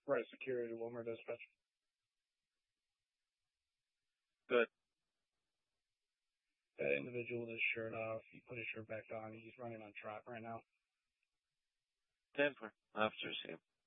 Right, security, Wilmer Dispatch. Good. That individual with his shirt off, he put his shirt back on. He's running on trot right now. 10-4. Officers here.